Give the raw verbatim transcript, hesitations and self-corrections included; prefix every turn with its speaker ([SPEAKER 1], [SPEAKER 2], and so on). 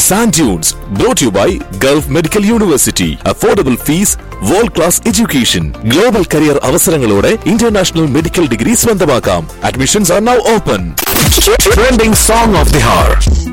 [SPEAKER 1] Sand Dunes, brought to you by Gulf Medical University. Affordable fees, world-class education. Global career അവസരങ്ങളോടെ international medical degree സ്വന്തമാക്കാം. Admissions are now open. Trending song of the hour.